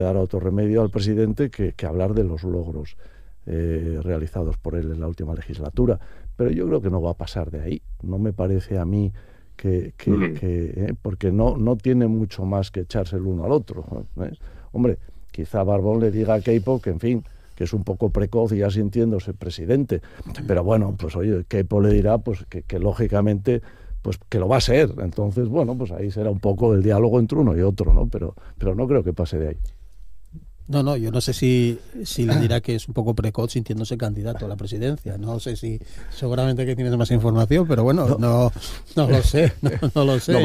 dar otro remedio al presidente que hablar de los logros realizados por él en la última legislatura. Pero yo creo que no va a pasar de ahí. No me parece a mí porque no tiene mucho más que echarse el uno al otro, ¿eh? Hombre, quizá Barbón le diga a Queipo que, en fin, que es un poco precoz y ya sintiéndose presidente. Pero bueno, pues oye, Queipo le dirá pues que lógicamente pues que lo va a ser. Entonces, bueno, pues ahí será un poco el diálogo entre uno y otro, ¿no? Pero no creo que pase de ahí. No, yo no sé si le dirá que es un poco precoz sintiéndose candidato a la presidencia. No sé si, seguramente que tienes más información, pero bueno, no lo sé, no lo sé.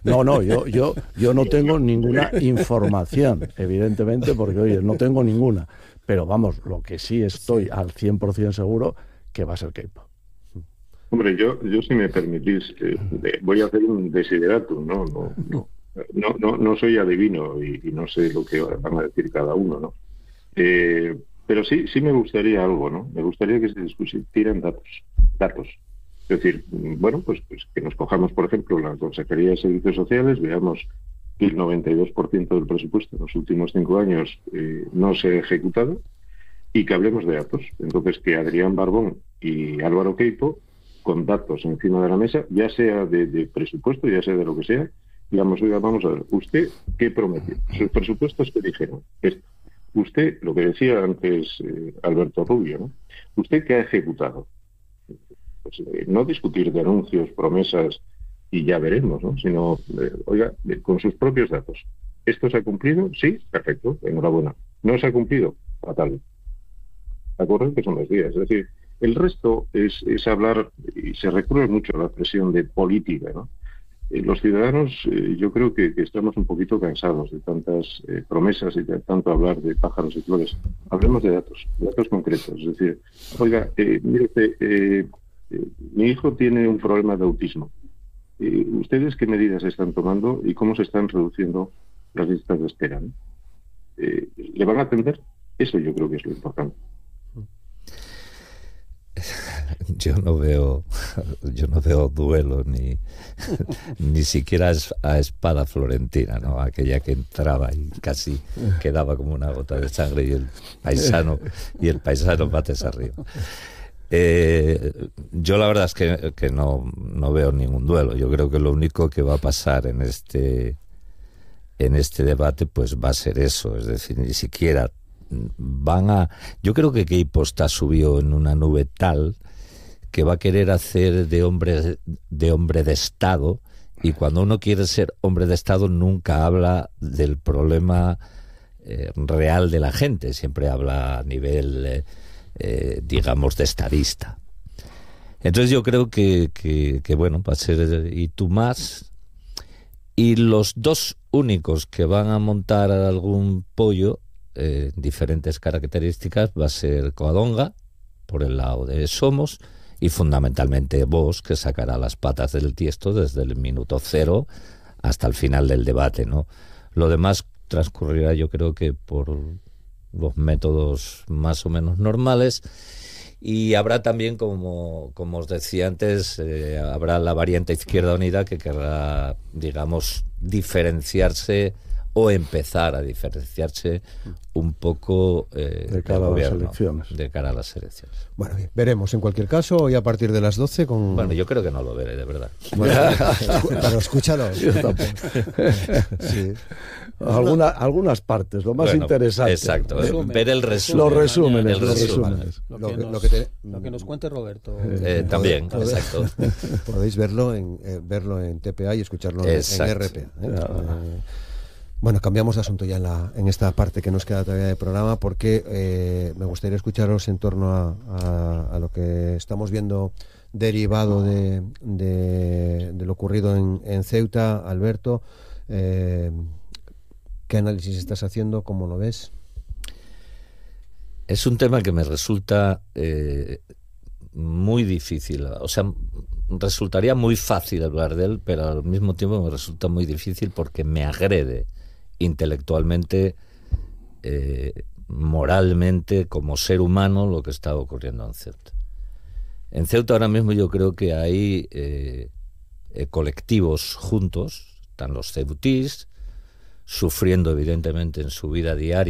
Yo no tengo ninguna información, evidentemente, porque, oye, no tengo ninguna. Pero vamos, lo que sí estoy al 100% seguro que va a ser Queipo. Hombre, yo si me permitís, voy a hacer un desideratum, no soy adivino y no sé lo que van a decir cada uno, ¿no? Pero sí me gustaría algo, ¿no? Me gustaría que se discutieran datos. Es decir, bueno, pues que nos cojamos, por ejemplo, la Consejería de Servicios Sociales, veamos que el 92% del presupuesto en los últimos 5 años no se ha ejecutado, y que hablemos de datos. Entonces, que Adrián Barbón y Álvaro Queipo, con datos encima de la mesa, ya sea de presupuesto, ya sea de lo que sea, digamos, oiga, vamos a ver, ¿usted qué prometió? Sus presupuestos que dijeron esto. Usted, lo que decía antes Alberto Rubio, ¿no? ¿Usted qué ha ejecutado? Pues, no discutir de anuncios, promesas y ya veremos, ¿no? Sino, oiga, con sus propios datos. ¿Esto se ha cumplido? Sí, perfecto, enhorabuena. ¿No se ha cumplido? Fatal. ¿De acuerdo? Que son las vías. Es decir, el resto es hablar, y se recurre mucho a la expresión de política, ¿no? Los ciudadanos, yo creo que estamos un poquito cansados de tantas promesas y de tanto hablar de pájaros y flores. Hablemos de datos concretos. Es decir, oiga, mire usted, mi hijo tiene un problema de autismo. ¿Ustedes qué medidas están tomando y cómo se están reduciendo las listas de espera, ¿no? ¿Le van a atender? Eso yo creo que es lo importante. Yo no veo duelo ni siquiera a espada florentina, ¿no? Aquella que entraba y casi quedaba como una gota de sangre y el paisano bates arriba. Yo la verdad es que no veo ningún duelo. Yo creo que lo único que va a pasar en este debate pues va a ser eso, es decir, ni siquiera yo creo que Queipo está subido en una nube tal que va a querer hacer de hombre de Estado, y cuando uno quiere ser hombre de Estado nunca habla del problema real de la gente, siempre habla a nivel digamos de estadista. Entonces yo creo que bueno, va a ser y tú más, y los dos únicos que van a montar algún pollo diferentes características va a ser Covadonga por el lado de Somos, y fundamentalmente Vox, que sacará las patas del tiesto desde el minuto cero hasta el final del debate, ¿no? Lo demás transcurrirá, yo creo, que por los métodos más o menos normales, y habrá también, como os decía antes, habrá la variante Izquierda Unida que querrá, digamos, diferenciarse o empezar a diferenciarse un poco de cara a las elecciones. De cara a las elecciones. Bueno, bien, veremos en cualquier caso hoy a partir de las 12 con... Bueno, yo creo que no lo veré, de verdad. Bueno, pero escúchalo. Yo tampoco. Sí. Algunas partes, lo más interesante. Exacto, ver el resumen. Los resúmenes. Lo que nos cuente Roberto. También, exacto. Podéis verlo en TPA y escucharlo en RPA. Bueno, cambiamos de asunto ya en esta parte que nos queda todavía de programa, porque me gustaría escucharos en torno a lo que estamos viendo derivado de lo ocurrido en Ceuta. Alberto, ¿qué análisis estás haciendo? ¿Cómo lo ves? Es un tema que me resulta muy difícil. O sea, resultaría muy fácil hablar de él, pero al mismo tiempo me resulta muy difícil porque me agrede intelectualmente, moralmente, como ser humano, lo que está ocurriendo en Ceuta. En Ceuta ahora mismo yo creo que hay colectivos juntos, están los ceutís, sufriendo evidentemente en su vida diaria